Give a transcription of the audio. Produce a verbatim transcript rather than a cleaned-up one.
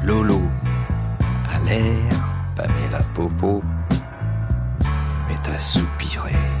Lolo à l'air, Pamela Popo se met à soupirer.